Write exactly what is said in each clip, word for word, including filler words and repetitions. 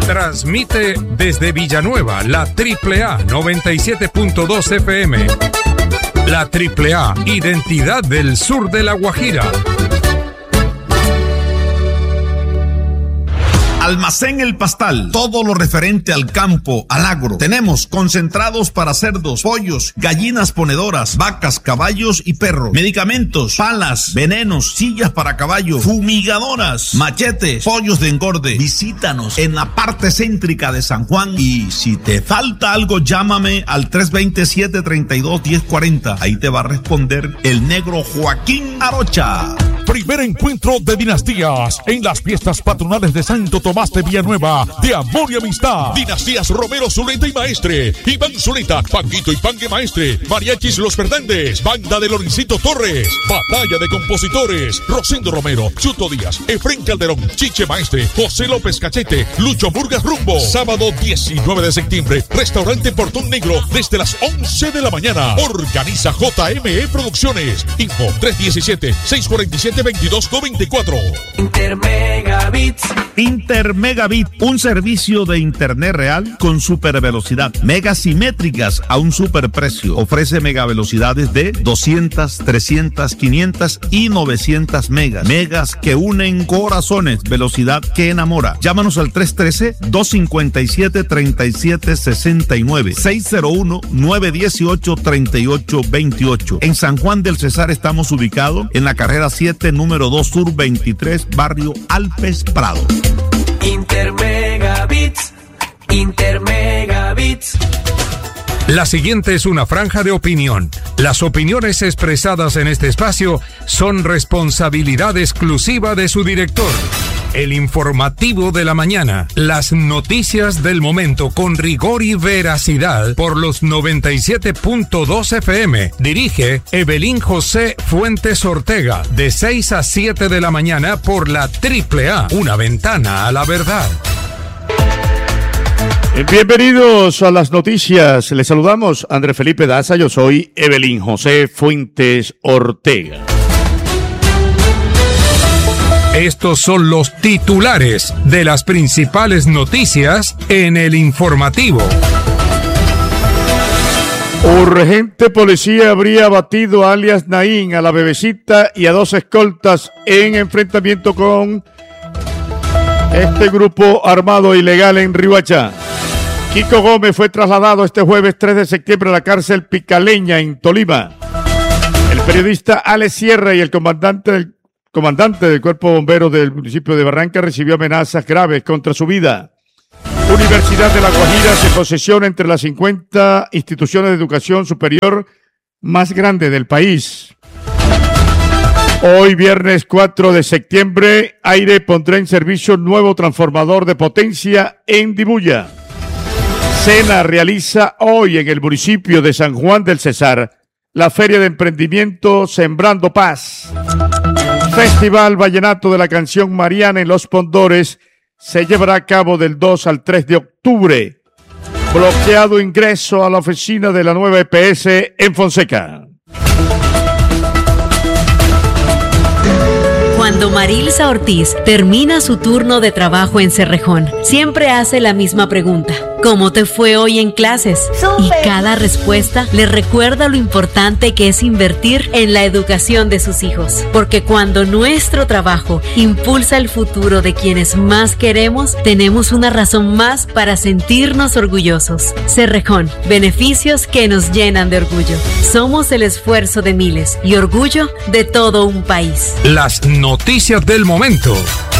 Transmite desde Villanueva la Triple A noventa y siete punto dos F M. La Triple A, identidad del sur de La Guajira. Almacén El Pastal, todo lo referente al campo, al agro. Tenemos concentrados para cerdos, pollos, gallinas ponedoras, vacas, caballos y perros. Medicamentos, palas, venenos, sillas para caballo, fumigadoras, machetes, pollos de engorde. Visítanos en la parte céntrica de San Juan y si te falta algo, llámame al tres dos cero, siete tres dos, uno cero cuatro cero. Ahí te va a responder el negro Joaquín Arocha. Primer encuentro de dinastías en las fiestas patronales de Santo Tomás de Villanueva, de amor y amistad. Dinastías Romero, Zuleta y Maestre, Iván Zuleta, Panguito y Pangue Maestre, Mariachis Los Fernández, Banda de Lorencito Torres, Batalla de Compositores, Rosendo Romero, Chuto Díaz, Efrén Calderón, Chiche Maestre, José López Cachete, Lucho Murgas Rumbo. Sábado diecinueve de septiembre, Restaurante Portón Negro, desde las once de la mañana. Organiza J M E Producciones. Info tres uno siete, seis cuatro siete, dos dos nueve cuatro. Intermegabits. Intermegabit, un servicio de internet real con super velocidad, megasimétricas a un super precio. Ofrece megavelocidades de doscientas, trescientas, quinientas y novecientas megas. Megas que unen corazones, velocidad que enamora. Llámanos al tres uno tres, dos cinco siete, tres siete seis nueve, seis cero uno, nueve uno ocho, tres ocho dos ocho. En San Juan del Cesar estamos ubicados en la carrera siete, número dos sur veintitrés, barrio Alpes Prado. Intermegabits, Intermegabits. La siguiente es una franja de opinión. Las opiniones expresadas en este espacio son responsabilidad exclusiva de su director. El informativo de la mañana, las noticias del momento con rigor y veracidad por los noventa y siete punto dos F M. Dirige Evelyn José Fuentes Ortega, de seis a siete de la mañana por la Triple A, una ventana a la verdad. Bienvenidos a las noticias. Les saludamos André Felipe Daza, yo soy Evelyn José Fuentes Ortega. Estos son los titulares de las principales noticias en el informativo. Urgente policía habría abatido a alias Naín, a la bebecita y a dos escoltas en enfrentamiento con este grupo armado ilegal en Riohacha. Kiko Gómez fue trasladado este jueves tres de septiembre a la cárcel Picaleña en Tolima. El periodista Alex Sierra y el comandante del comandante del Cuerpo de Bomberos del municipio de Barranca recibió amenazas graves contra su vida. Universidad de La Guajira se posesiona entre las cincuenta instituciones de educación superior más grandes del país. Hoy, viernes cuatro de septiembre, Aire pondrá en servicio un nuevo transformador de potencia en Dibuya. Sena realiza hoy en el municipio de San Juan del Cesar la Feria de Emprendimiento Sembrando Paz. Festival Vallenato de la Canción Mariana en Los Pondores se llevará a cabo del dos al tres de octubre. Bloqueado ingreso a la oficina de la nueva E P S en Fonseca. Cuando Marilsa Ortiz termina su turno de trabajo en Cerrejón, siempre hace la misma pregunta: ¿cómo te fue hoy en clases? ¡Súper! Y cada respuesta le recuerda lo importante que es invertir en la educación de sus hijos. Porque cuando nuestro trabajo impulsa el futuro de quienes más queremos, tenemos una razón más para sentirnos orgullosos. Cerrejón, beneficios que nos llenan de orgullo. Somos el esfuerzo de miles y orgullo de todo un país. Las noticias del momento.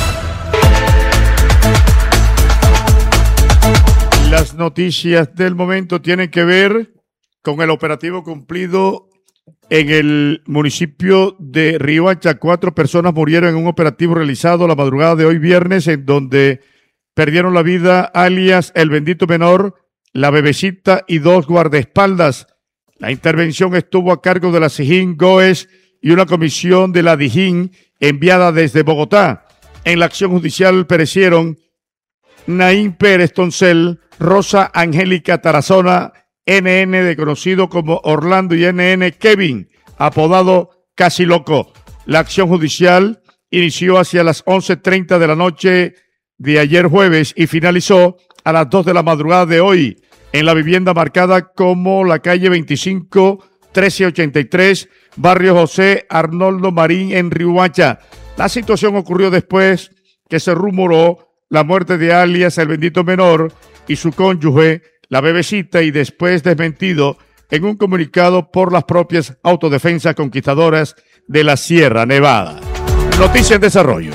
Las noticias del momento tienen que ver con el operativo cumplido en el municipio de Riohacha. Cuatro personas murieron en un operativo realizado la madrugada de hoy viernes, en donde perdieron la vida alias El Bendito Menor, la bebecita y dos guardaespaldas. La intervención estuvo a cargo de la SIJIN Goes y una comisión de la DIJÍN enviada desde Bogotá. En la acción judicial perecieron Naín Pérez Toncel, Rosa Angélica Tarazona, N N de conocido como Orlando, y N N Kevin, apodado Casi Loco. La acción judicial inició hacia las once treinta de la noche de ayer jueves y finalizó a las dos de la madrugada de hoy en la vivienda marcada como la calle veinticinco trece ochenta y tres, barrio José Arnoldo Marín en Riohacha. La situación ocurrió después que se rumoró la muerte de alias el bendito menor y su cónyuge, la bebecita, y después desmentido en un comunicado por las propias autodefensas conquistadoras de la Sierra Nevada. Noticias en desarrollo.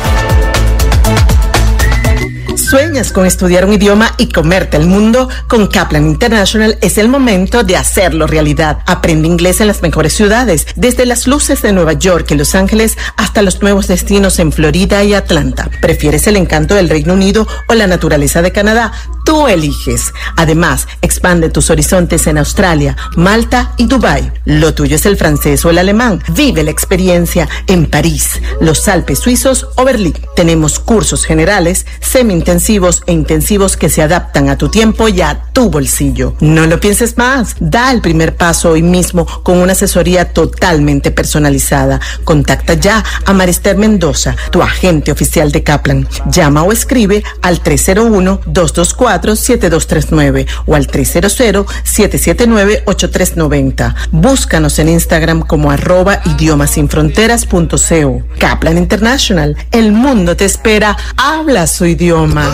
¿Sueñas con estudiar un idioma y comerte el mundo? Con Kaplan International es el momento de hacerlo realidad. Aprende inglés en las mejores ciudades, desde las luces de Nueva York y Los Ángeles hasta los nuevos destinos en Florida y Atlanta. ¿Prefieres el encanto del Reino Unido o la naturaleza de Canadá? Tú eliges. Además, expande tus horizontes en Australia, Malta y Dubái. Lo tuyo es el francés o el alemán. Vive la experiencia en París, los Alpes suizos o Berlín. Tenemos cursos generales, semi-intensivos e intensivos que se adaptan a tu tiempo y a tu bolsillo. No lo pienses más. Da el primer paso hoy mismo con una asesoría totalmente personalizada. Contacta ya a Marister Mendoza, tu agente oficial de Kaplan. Llama o escribe al tres cero uno, dos dos cuatro, siete dos tres nueve o al tres cero cero, siete siete nueve, ocho tres nueve cero. Búscanos en Instagram como arroba idiomasinfronteras.co. Kaplan International, el mundo te espera. Habla su idioma.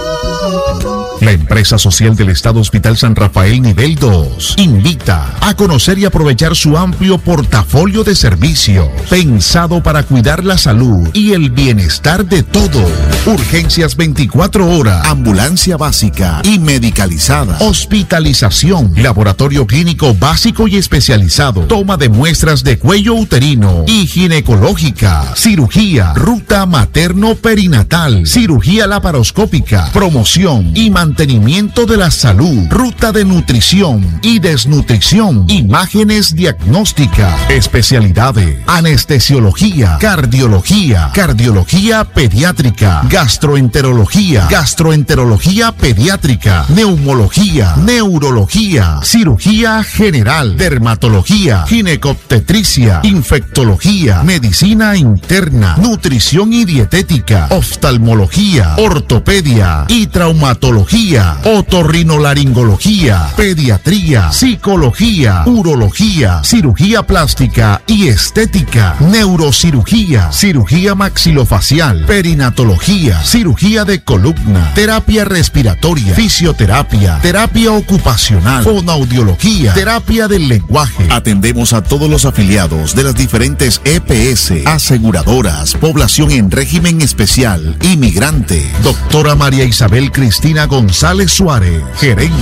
La empresa social del Estado Hospital San Rafael Nivel dos invita a conocer y aprovechar su amplio portafolio de servicios pensado para cuidar la salud y el bienestar de todos. Urgencias veinticuatro horas, ambulancia básica y medicalizada, hospitalización, laboratorio clínico básico y especializado, toma de muestras de cuello uterino y ginecológica, cirugía, ruta materno-perinatal, cirugía laparoscópica, promoción y mantenimiento de la salud, ruta de nutrición y desnutrición, imágenes diagnósticas, especialidades, anestesiología, cardiología, cardiología pediátrica, gastroenterología, gastroenterología pediátrica, neumología, neurología, cirugía general, dermatología, ginecobstetricia, infectología, medicina interna, nutrición y dietética, oftalmología, ortopedia y traumatología, otorrinolaringología, pediatría, psicología, urología, cirugía plástica y estética, neurocirugía, cirugía maxilofacial, perinatología, cirugía de columna, terapia respiratoria, fisioterapia, terapia ocupacional, fonoaudiología, terapia del lenguaje. Atendemos a todos los afiliados de las diferentes E P S, aseguradoras, población en régimen especial, inmigrante. Doctora María Isabel Cristina González Suárez, gerente.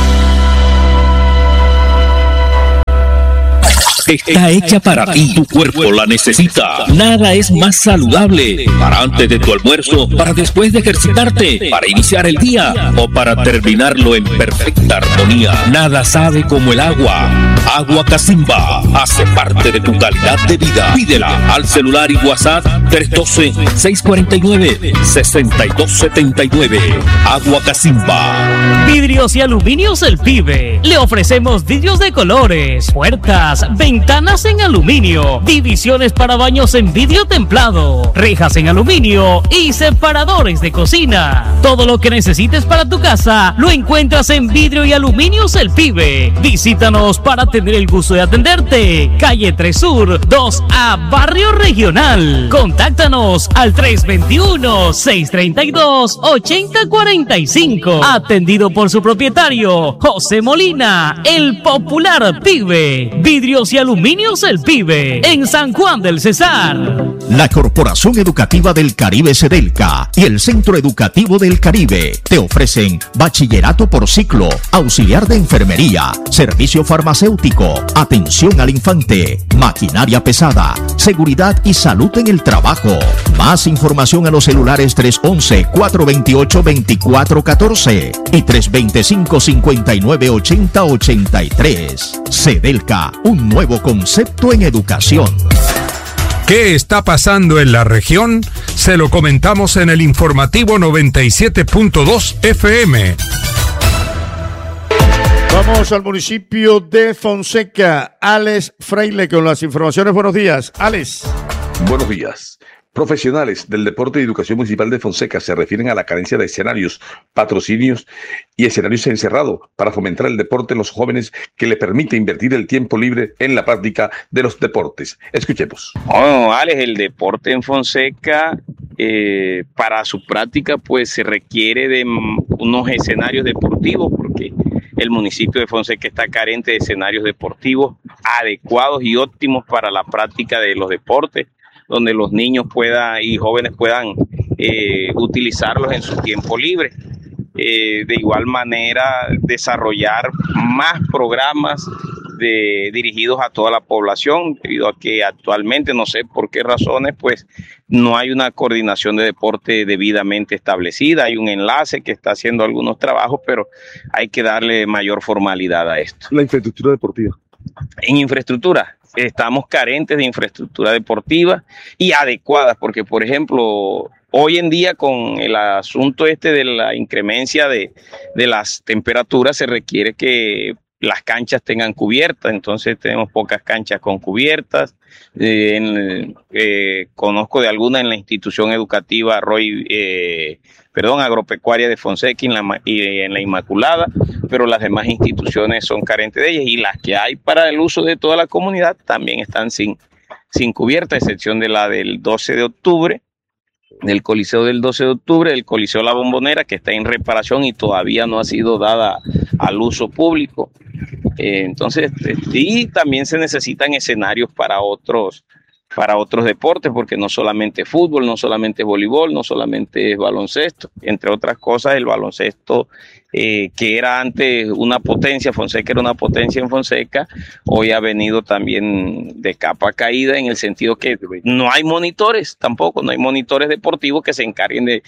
Está hecha para ti, tu cuerpo la necesita. Nada es más saludable para antes de tu almuerzo, para después de ejercitarte, para iniciar el día o para terminarlo en perfecta armonía. Nada sabe como el agua. Agua Casimba hace parte de tu calidad de vida. Pídela al celular y WhatsApp tres uno dos, seis cuatro nueve, seis dos siete nueve. Agua Casimba. Vidrios y Aluminios El Pibe. Le ofrecemos vidrios de colores, puertas, ventanas en aluminio, divisiones para baños en vidrio templado, rejas en aluminio y separadores de cocina. Todo lo que necesites para tu casa lo encuentras en Vidrio y Aluminios El Pibe. Visítanos para tener el gusto de atenderte. Calle tres Sur, dos A, Barrio Regional. Contáctanos al tres dos uno, seis tres dos, ocho cero cuatro cinco. Atendido por su propietario, José Molina, el popular Pibe. Vidrios y Aluminios El Pibe, en San Juan del Cesar. La Corporación Educativa del Caribe Sedelca y el Centro Educativo del Caribe te ofrecen bachillerato por ciclo, auxiliar de enfermería, servicio farmacéutico, atención al infante, maquinaria pesada, seguridad y salud en el trabajo. Más información a los celulares tres once, cuatro veintiocho, veinticuatro catorce y tres veinticinco, cincuenta y nueve, ochenta, ochenta y tres. Sedelca, un nuevo concepto en educación. ¿Qué está pasando en la región? Se lo comentamos en el informativo noventa y siete punto dos F M. Vamos al municipio de Fonseca. Alex Freile con las informaciones. Buenos días, Alex. Buenos días. Profesionales del Deporte y Educación Municipal de Fonseca se refieren a la carencia de escenarios, patrocinios y escenarios encerrados para fomentar el deporte en los jóvenes que le permite invertir el tiempo libre en la práctica de los deportes. Escuchemos. Bueno, Alex, el deporte en Fonseca, eh, para su práctica, pues se requiere de unos escenarios deportivos, porque el municipio de Fonseca está carente de escenarios deportivos adecuados y óptimos para la práctica de los deportes, donde los niños puedan y jóvenes puedan eh, utilizarlos en su tiempo libre. Eh, de igual manera, desarrollar más programas de, dirigidos a toda la población, debido a que actualmente, no sé por qué razones, pues no hay una coordinación de deporte debidamente establecida. Hay un enlace que está haciendo algunos trabajos, pero hay que darle mayor formalidad a esto. La infraestructura deportiva. En infraestructura, estamos carentes de infraestructura deportiva y adecuadas, porque, por ejemplo, hoy en día con el asunto este de la incremencia de, de las temperaturas, se requiere que las canchas tengan cubiertas, entonces tenemos pocas canchas con cubiertas. Eh, en, eh, conozco de alguna en la institución educativa Roy, eh, perdón, agropecuaria de Fonseca y en, la, y en la Inmaculada, pero las demás instituciones son carentes de ellas, y las que hay para el uso de toda la comunidad también están sin, sin cubierta, a excepción de la del doce de octubre, del Coliseo del doce de octubre, del Coliseo La Bombonera, que está en reparación y todavía no ha sido dada al uso público. Eh, entonces, y también se necesitan escenarios para otros, para otros deportes, porque no solamente fútbol, no solamente voleibol, no solamente baloncesto, entre otras cosas el baloncesto, eh, que era antes una potencia, Fonseca era una potencia en Fonseca, hoy ha venido también de capa caída, en el sentido que no hay monitores tampoco, no hay monitores deportivos que se encarguen de,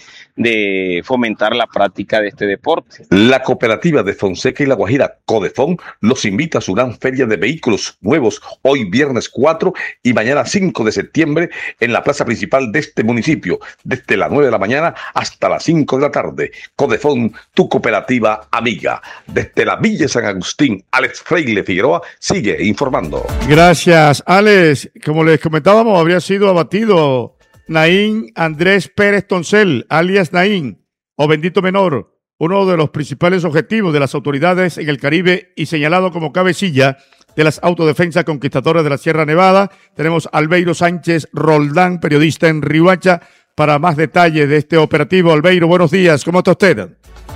de fomentar la práctica de este deporte. La cooperativa de Fonseca y La Guajira, Codefón, los invita a su gran feria de vehículos nuevos, hoy viernes cuatro y mañana cinco de septiembre, en la plaza principal de este municipio, desde las nueve de la mañana hasta las cinco de la tarde. Codefón, tu cooperativa amiga. Desde la Villa San Agustín, Alex Freile Figueroa sigue informando. Gracias, Alex. Como les comentábamos, habría sido abatido Naín Andrés Pérez Toncel, alias Naín, o Bendito Menor, uno de los principales objetivos de las autoridades en el Caribe y señalado como cabecilla de las autodefensas conquistadoras de la Sierra Nevada. Tenemos a Albeiro Sánchez Roldán, periodista en Riohacha, para más detalles de este operativo. Albeiro, buenos días, ¿cómo está usted?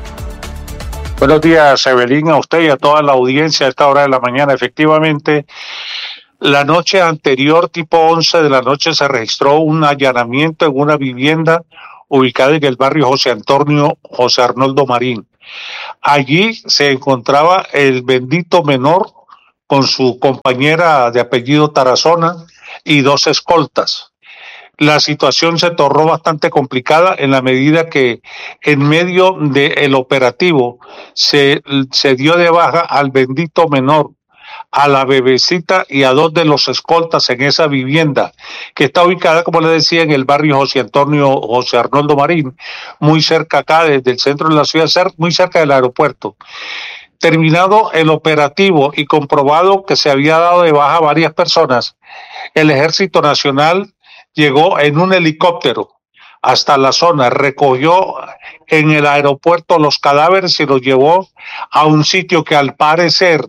Buenos días, Evelyn, a usted y a toda la audiencia a esta hora de la mañana. Efectivamente, la noche anterior, tipo once de la noche, se registró un allanamiento en una vivienda ubicada en el barrio José Antonio, José Arnoldo Marín. Allí se encontraba el Bendito Menor con su compañera de apellido Tarazona y dos escoltas. La situación se tornó bastante complicada en la medida que en medio del operativo se, se dio de baja al Bendito Menor, a la bebecita y a dos de los escoltas en esa vivienda, que está ubicada, como le decía, en el barrio José Antonio, José Arnoldo Marín, muy cerca acá, desde el centro de la ciudad, muy cerca del aeropuerto. Terminado el operativo y comprobado que se había dado de baja a varias personas, el Ejército Nacional llegó en un helicóptero hasta la zona, recogió en el aeropuerto los cadáveres y los llevó a un sitio que al parecer,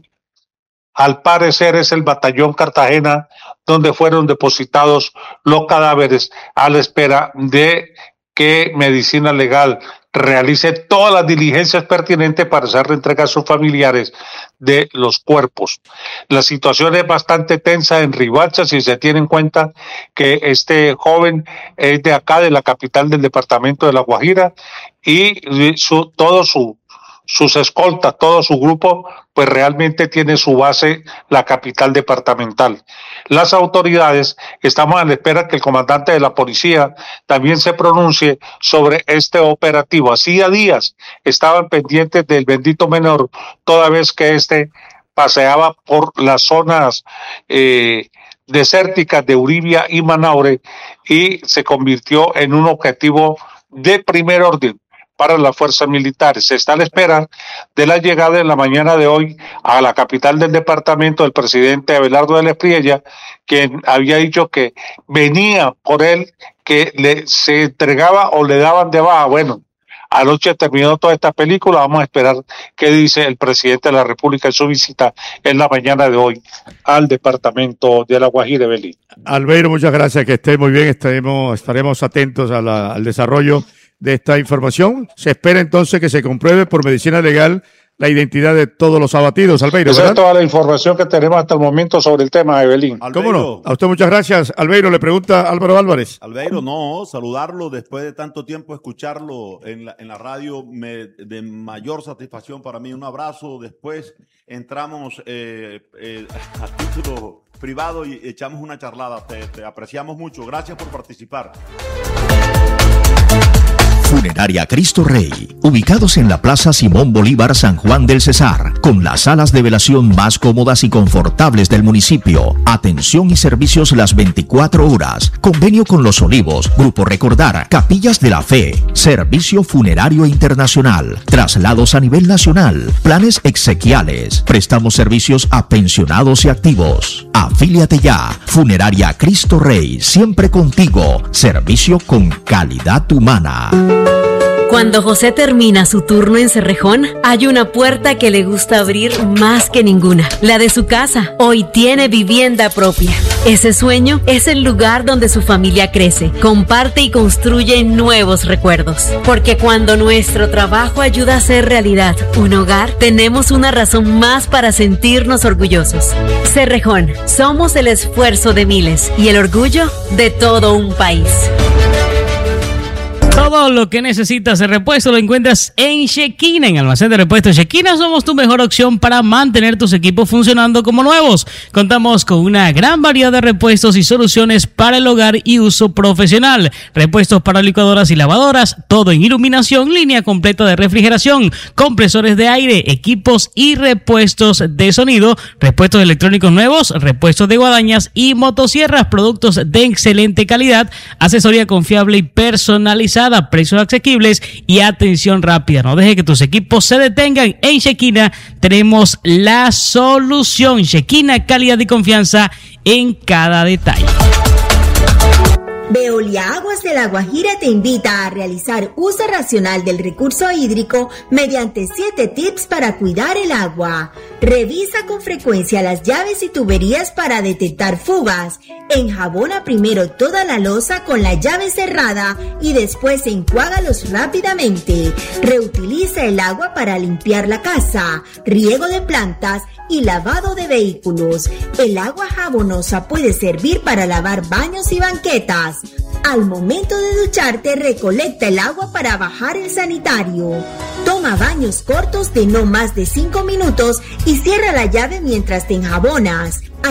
al parecer es el Batallón Cartagena, donde fueron depositados los cadáveres a la espera de que Medicina Legal realice todas las diligencias pertinentes para hacer entrega a sus familiares de los cuerpos. La situación es bastante tensa en Riohacha, si se tiene en cuenta que este joven es de acá, de la capital del departamento de La Guajira, y su, todo su sus escoltas, todo su grupo, pues realmente tiene su base la capital departamental. Las autoridades, estamos a la espera que el comandante de la policía también se pronuncie sobre este operativo. Hacía días estaban pendientes del Bendito Menor, toda vez que este paseaba por las zonas eh, desérticas de Uribia y Manaure y se convirtió en un objetivo de primer orden para las fuerzas militares. Se está a la espera de la llegada en la mañana de hoy a la capital del departamento del presidente Abelardo de la Espriella, quien había dicho que venía por él, que le, se entregaba o le daban de baja. Bueno, anoche terminó toda esta película, vamos a esperar qué dice el presidente de la República en su visita en la mañana de hoy al departamento de La Guajira, Belín. Albeiro, muchas gracias, que esté muy bien, estaremos, estaremos atentos a la, al desarrollo de esta información. Se espera entonces que se compruebe por medicina legal la identidad de todos los abatidos, Albeiro, Esa ¿verdad? es toda la información que tenemos hasta el momento sobre el tema, Evelyn. ¿Cómo no? A usted muchas gracias, Albeiro. Le pregunta Álvaro Álvarez. Albeiro, no, saludarlo después de tanto tiempo escucharlo en la, en la radio, me, de mayor satisfacción para mí. Un abrazo. Después entramos eh, eh, a título privado y echamos una charlada. Te, te apreciamos mucho. Gracias por participar. Funeraria Cristo Rey, ubicados en la Plaza Simón Bolívar, San Juan del Cesar, con las salas de velación más cómodas y confortables del municipio. Atención y servicios las veinticuatro horas. Convenio con Los Olivos, Grupo Recordar, Capillas de la Fe, Servicio Funerario Internacional, traslados a nivel nacional, planes exequiales. Prestamos servicios a pensionados y activos. Afíliate ya. Funeraria Cristo Rey, siempre contigo. Servicio con calidad humana. Cuando José termina su turno en Cerrejón, hay una puerta que le gusta abrir más que ninguna, la de su casa. Hoy tiene vivienda propia. Ese sueño es el lugar donde su familia crece, comparte y construye nuevos recuerdos. Porque cuando nuestro trabajo ayuda a hacer realidad un hogar, tenemos una razón más para sentirnos orgullosos. Cerrejón, somos el esfuerzo de miles y el orgullo de todo un país. Todo lo que necesitas de repuesto lo encuentras en Shekina, en Almacén de Repuestos Shekina. Somos tu mejor opción para mantener tus equipos funcionando como nuevos. Contamos con una gran variedad de repuestos y soluciones para el hogar y uso profesional. Repuestos para licuadoras y lavadoras, todo en iluminación, línea completa de refrigeración, compresores de aire, equipos y repuestos de sonido, repuestos electrónicos nuevos, repuestos de guadañas y motosierras, productos de excelente calidad, asesoría confiable y personalizada, precios asequibles y atención rápida. No deje que tus equipos se detengan. En Shekina tenemos la solución. Shekina, calidad y confianza en cada detalle. Veolia Aguas de La Guajira te invita a realizar uso racional del recurso hídrico mediante siete tips para cuidar el agua. Revisa con frecuencia las llaves y tuberías para detectar fugas. Enjabona primero toda la loza con la llave cerrada y después enjuágalos rápidamente. Reutiliza el agua para limpiar la casa, riego de plantas y lavado de vehículos. El agua jabonosa puede servir para lavar baños y banquetas. Al momento de ducharte, recolecta el agua para bajar el sanitario. Toma baños cortos de no más de cinco minutos y cierra la llave mientras te enjabonas.